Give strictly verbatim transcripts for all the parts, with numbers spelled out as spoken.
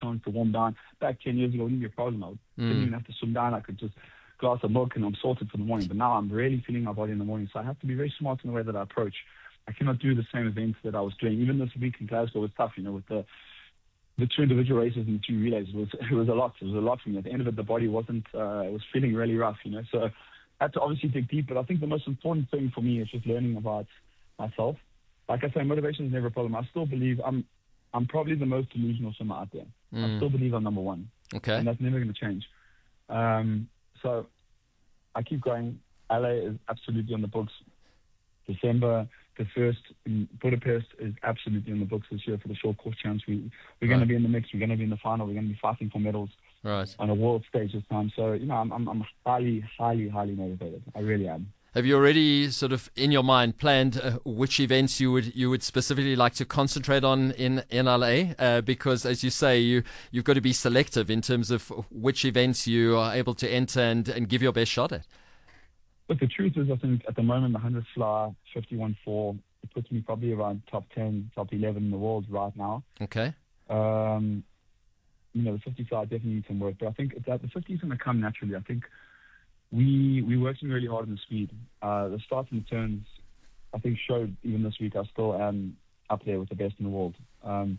chance to warm down. Back ten years ago, it wouldn't be a problem. I didn't Mm. even have to swim down. I could just glass of milk and I'm sorted for the morning. But now I'm really feeling my body in the morning, so I have to be very smart in the way that I approach. I cannot do the same events that I was doing. Even this week in Glasgow was tough, you know, with the the two individual races and the two relays. It was it was a lot. It was a lot for me. At the end of it, the body wasn't. Uh, it was feeling really rough, you know. So I had to obviously dig deep. But I think the most important thing for me is just learning about myself. Like I say, motivation is never a problem. I still believe I'm I'm probably the most delusional swimmer out there. Mm. I still believe I'm number one. Okay. And that's never going to change. Um, so I keep going. L A is absolutely on the books. December the first in Budapest is absolutely on the books this year for the short course chance. We, we're Right. going to be in the mix. We're going to be in the final. We're going to be fighting for medals Right. on a world stage this time. So, you know, I'm, I'm, I'm highly, highly, highly motivated. I really am. Have you already sort of in your mind planned uh, which events you would you would specifically like to concentrate on in, in L A? Uh, because as you say, you you've got to be selective in terms of which events you are able to enter and, and give your best shot at. But the truth is, I think at the moment, the one hundred fly, fifty-one four, it puts me probably around top ten, top eleven in the world right now. Okay. Um, you know, the fifty fly definitely needs some work, but I think that the fifty is going to come naturally. I think we we're working really hard on the speed. Uh, the starts and turns, I think, showed even this week I still am up there with the best in the world. Um,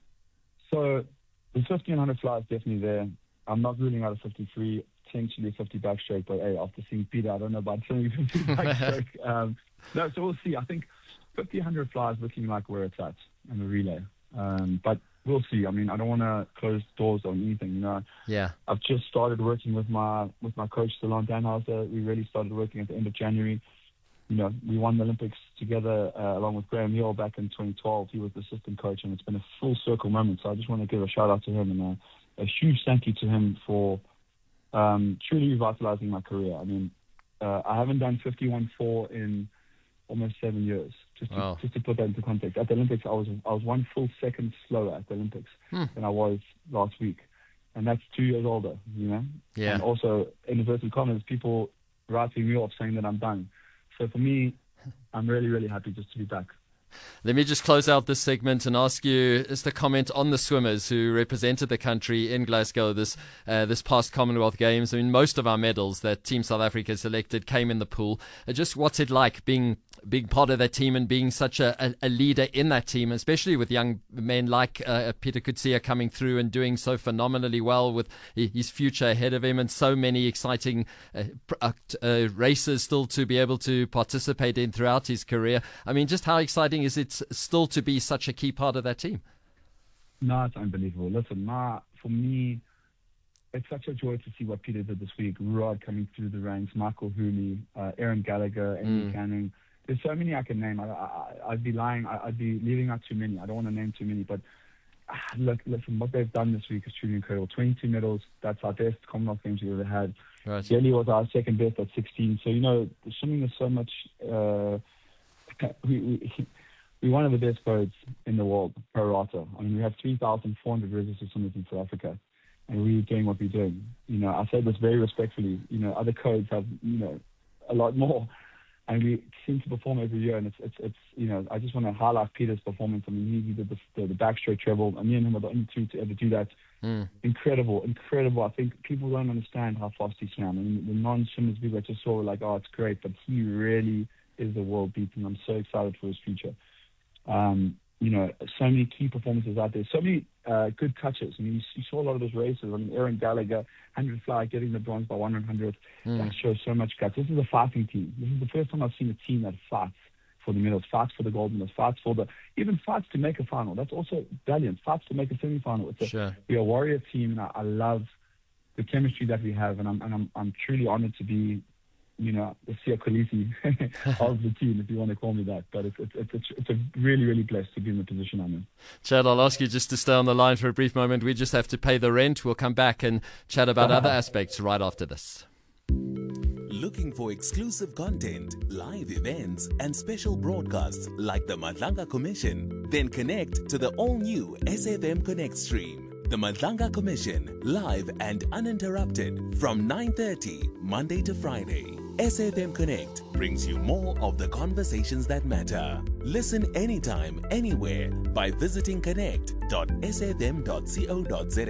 so the fifty and one hundred fly is definitely there. I'm not ruling out a fifty-three, potentially a fifty backstroke, but hey, after seeing Peter, I don't know about doing fifty backstroke. um, no, so we'll see. I think fifty, one hundred fly is looking like where it's at in the relay. Um, but we'll see. I mean, I don't want to close doors on anything. You know, Yeah. I've just started working with my with my coach, Salon Danhauser. We really started working at the end of January. You know, we won the Olympics together uh, along with Graham Hill back in twenty twelve. He was the assistant coach, and it's been a full circle moment. So I just want to give a shout out to him and a, a huge thank you to him for um, truly revitalizing my career. I mean, uh, I haven't done fifty-one four in almost seven years. Just to, Wow. just to put that into context, at the Olympics, I was I was one full second slower at the Olympics Hmm. than I was last week, and that's two years older. You know. Yeah. And also, in inverted commas, people writing me off saying that I'm done. So for me, I'm really, really happy just to be back. Let me just close out this segment and ask you just a comment on the swimmers who represented the country in Glasgow this uh, this past Commonwealth Games. I mean, most of our medals that Team South Africa selected came in the pool. Uh, just what's it like being being part of that team and being such a, a, a leader in that team, especially with young men like uh, Peter Coetzee coming through and doing so phenomenally well with his future ahead of him and so many exciting uh, uh, races still to be able to participate in throughout his career. I mean, just how exciting is it still to be such a key part of that team? No, it's unbelievable. Listen, Ma, for me, it's such a joy to see what Peter did this week. Rod coming through the ranks, Michael Hooley, uh, Aaron Gallagher, Amy mm. Canning. There's so many I can name. I, I, I'd be lying. I, I'd be leaving out too many. I don't want to name too many. But ah, look, listen, what they've done this week is truly incredible. twenty-two medals. That's our best Commonwealth Games we've ever had. Right. Delhi was our second best at sixteen. So, you know, swimming is so much... Uh, we, we, we're one of the best codes in the world, pro rata. I mean, we have three thousand four hundred registered swimmers in South Africa. And we're doing what we're doing. You know, I say this very respectfully. You know, other codes have, you know, a lot more. And we seem to perform every year, and it's, it's, it's you know, I just want to highlight Peter's performance. I mean, he, he did the, the, the backstroke treble, and me and him are the only two to ever do that. Mm. Incredible, incredible. I think people don't understand how fast he swam. I mean, the non-swimmers people that just saw were like, oh, it's great, but he really is the world beat, and I'm so excited for his future. Um, you know, so many key performances out there, so many uh, good touches. I mean, you, you saw a lot of those races. I mean, Aaron Gallagher, one hundred fly, getting the bronze by one hundred. Mm. That shows so much guts. This is a fighting team. This is the first time I've seen a team that fights for the medals, fights for the gold medals, fights for the, even fights to make a final. That's also valiant. Fights to make a semi-final. It's a, sure. We're a warrior team, and I, I love the chemistry that we have, and I'm and I'm, I'm truly honored to be, you know, the Siya Kolisi of the team, if you want to call me that. But it's it's it's, it's a really, really blessed to be in the position I'm in. Chad, I'll ask you just to stay on the line for a brief moment. We just have to pay the rent. We'll come back and chat about other aspects right after this. Looking for exclusive content, live events, and special broadcasts like the Madlanga Commission? Then connect to the all-new S F M Connect stream. The Madlanga Commission, live and uninterrupted from nine thirty Monday to Friday. S F M Connect brings you more of the conversations that matter. Listen anytime, anywhere by visiting connect dot s f m dot co dot za.